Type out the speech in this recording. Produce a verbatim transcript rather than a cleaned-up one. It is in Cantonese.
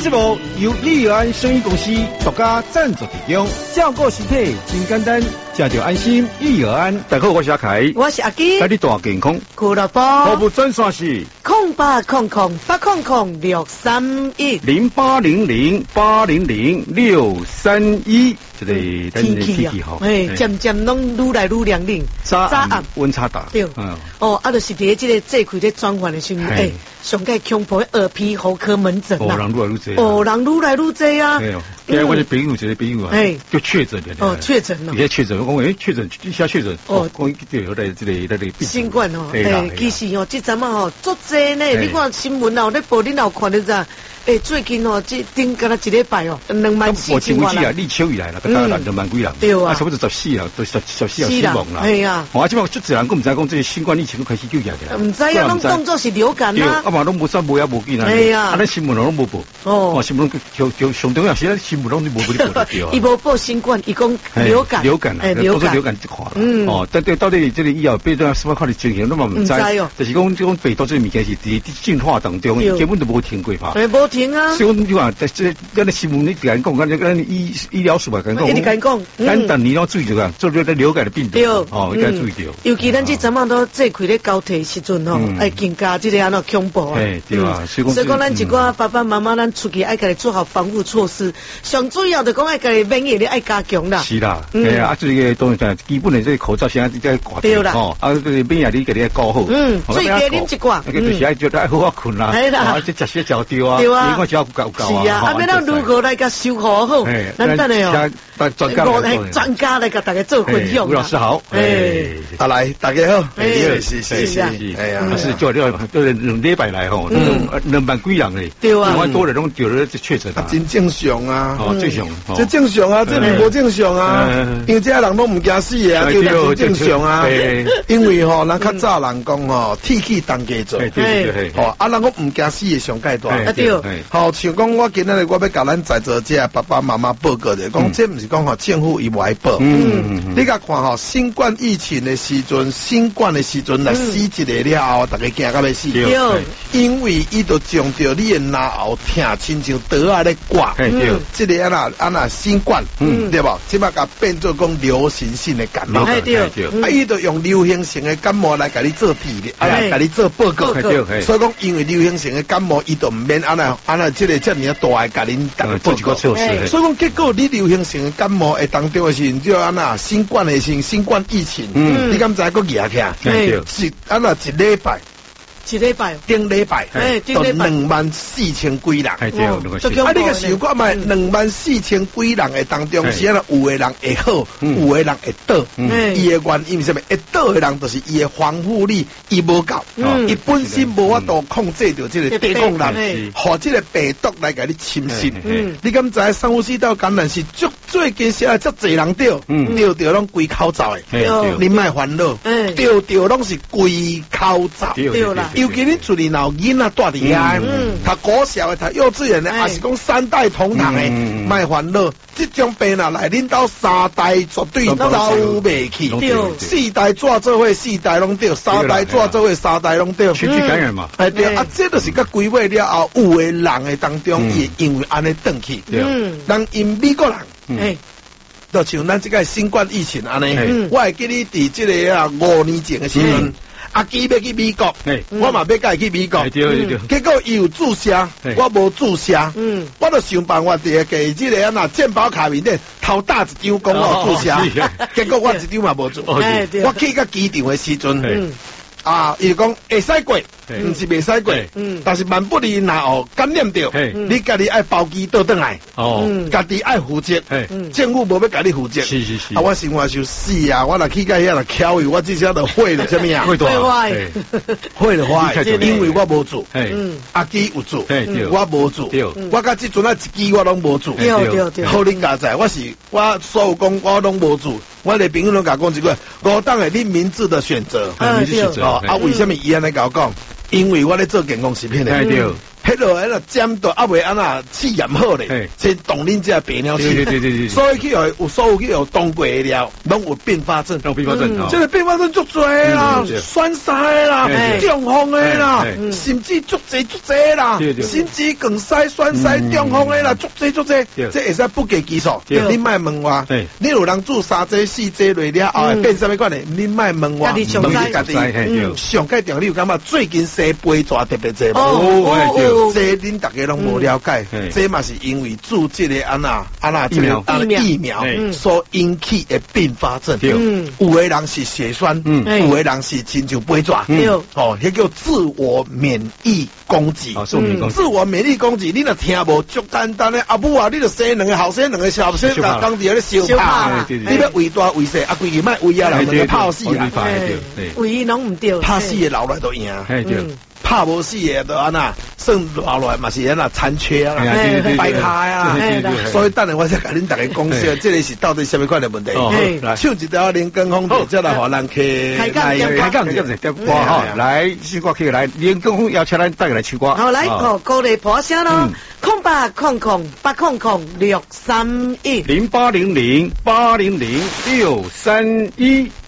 节目由利安生意公司独家赞助提供，照顾身体真简单，吃就安心。益尔安，大家好，我是阿凯， 我是阿基， 带你大健康。 俱乐部服务专线是空八空空八空空六三一零八零零八零零六三一。这个天气啊，哎，渐渐拢愈来愈凉冷， 早暗温差大。 对，哦，啊，就是伫这个这开咧转换的时候，哎，上届恐怖的耳鼻喉科门诊啊， 哦，人愈来愈多， 哦，人愈来愈多啊。 今日我的朋友一个朋友啊，哎，就确诊了。 哦，确诊了。 而且确诊，我讲诶，确诊一下确诊，哦，讲就有来这个那个病。 新冠哦，哎，其实哦，这阵啊吼，足济呢，你看新闻哦，咧报你有看得咋？诶，最近哦，这顶干了一礼拜哦，两万四千万人。立秋以来啦，大概人两万几人， 对啊， 差不多十四人，都十十四人死亡啦。 系啊， 我即摆足侪人，佫唔知讲这个新冠疫情都开始救起来了。 唔知啊，拢当作是流感啊。 啊嘛，拢无啥无也无见啊。 系啊， 啊，咱新闻拢无报。哦，新闻就就上重要是咱新闻拢无无报对啊。 伊无报新冠，伊讲流感。 流感啊，流感流感这块啦。嗯。哦，但对到底这个以后变做什么款的情形，拢嘛唔知。哦。就是讲这种病毒这个物件是伫进化当中，根本就无停过吧。 诶，无停啊。 你看，这咱的新闻你讲讲，咱咱医医疗署啊讲讲， 一直讲讲， 咱但你要注意着啊，做这个流感的病毒，哦，应该注意着。 尤其咱这阵啊都这开咧交替时阵吼，爱更加这个安怎恐怖啊， 对啊，所以讲咱一寡爸爸妈妈咱出去爱家己做好防护措施，上主要就讲爱家己免疫力爱加强啦。 是啦，哎啊，这个当然基本的这个口罩现在在挂掉哦，啊，这个免疫力给你搞好。嗯， 最加啉一罐， 那个就是爱就爱好好困啦，啊，这食些嚼掉啊， 对啊， 我只要够够是啊，啊，要咱如何来甲修护好？咱等下哦， 专家来， 专家来甲大家做分享。 吴老师好，哎， 啊来，大家好， 哎， 是是是， 哎呀，是做了就是两礼拜来吼，两万几人嘞， 对啊， 两万多人拢得了这确诊啊， 真正常啊， 哦，正常， 这正常啊，这无正常啊，因为这人拢唔惊死啊，对对，正常啊，因为吼，咱较早人讲吼，天气当家做， 对对对， 吼，啊，人讲唔惊死的上阶段， 啊对， 好像讲我今日我要甲咱在座这爸爸妈妈报告的，讲这唔是讲吼政府伊无爱报，嗯，你甲看吼，新冠疫情的时阵，新冠的时阵来死一个了后，大家惊到要死， 对， 因为伊就将着你的脑后疼，亲像刀啊咧刮，对，这个啊那啊那新冠，嗯，对吧？即摆甲变做讲流行性的感冒， 对， 啊，伊就用流行性的感冒来甲你做治疗，啊来甲你做报告，所以讲因为流行性的感冒，伊就唔免啊那啊那这个这么大来甲恁大家做一个措施， 所以讲结果你流行性的感冒诶当中的时候，就啊那新冠的时新冠疫情，嗯，你敢知个热起来？是啊那一礼拜。 一礼拜， 顶礼拜，哎，到两万四千几人， 哎对， 啊，你个想看卖两万四千几人诶当中，是啊，有诶人会好，有诶人会倒，伊诶原因是什么？会倒诶人就是伊诶防护力伊无够，伊本身无法度控制住这个抵抗力，和这个病毒来甲你侵袭。你敢知上呼吸道感染是足最近现在足侪人得，得得拢规口罩诶，你莫烦恼，得得拢是规口罩， 对啦。 尤其你厝里闹囡仔住伫遐，读国小的、读幼稚园的，还是讲三代同堂的，莫烦恼。这种病啊来，恁兜三代绝对走袂去，四代怎做伙，四代拢对，三代怎做伙，三代拢对。 群聚感染嘛， 哎对，啊，这就是甲规划了后，有的人的当中也因为安尼转去，人因美国人，哎。就像咱这个新冠疫情安尼，我会记你伫这个啊五年前的时阵。阿基要去美国，我嘛要甲伊去美国，结果伊有注射，我无注射，我就想办法伫个这个啊那健保卡面顶头大一张讲我注射，结果我一张嘛无做，我去到机场的时阵。啊，伊讲会使过，唔是未使过，但是万不离若哦感染到，你家己爱包机倒转来，哦，家己爱负责，政府无要家你负责， 是是是， 啊，我生活就死啊，我若去到遐若巧伊，我至少就毁了什么啊？ 毁坏， 毁了坏，因为我无做，阿基有做，我无做，我甲即阵啊一支我拢无做，好恁家在，我是我所有讲我拢无做。我的朋友拢甲讲一句，五档系你明智的选择， 明智选择。 啊，为什么伊安尼甲我讲？因为我咧做健康食品的， 迄落迄落尖到啊未安那试验好咧，先动恁只白鸟气。 对对对对。 所以去有有所有去有动过了，拢有并发症。 有并发症， 这个并发症足多啦，栓塞啦，中风的啦，甚至足济足济啦，心肌梗塞、栓塞、中风的啦，足济足济，这会使不计其数。你莫问我，你有人做三剂四剂落了后会变什么款的？你莫问我，问你家己。上界定你有感觉最近生杯蛇特别济无？这恁大家拢无了解，这嘛是因为做这个安那安那这个疫苗所引起的并发症。有的人是血栓，有的人是亲像杯蛇，哦，迄叫自我免疫攻击。自我免疫攻击，你若听无足简单的，阿母啊，你著生两个后生两个小生，当当地咧烧拍，你要胃大胃细，啊，规个卖胃啊，人两个泡死啊， 胃拢唔对， 拍死的留来都赢。拍无死的都安那，算留落来嘛是安那残缺啊，掰开啊，所以等下我再甲恁大家讲说，这个是到底什么款的问题？唱一条连根风的，再来互咱去开讲开讲这样子点歌哈，来新歌曲来连根风邀请咱带来唱歌。 好来，哦，鼓励破声咯，空八空空八空空六三一零八零零八零零六三一。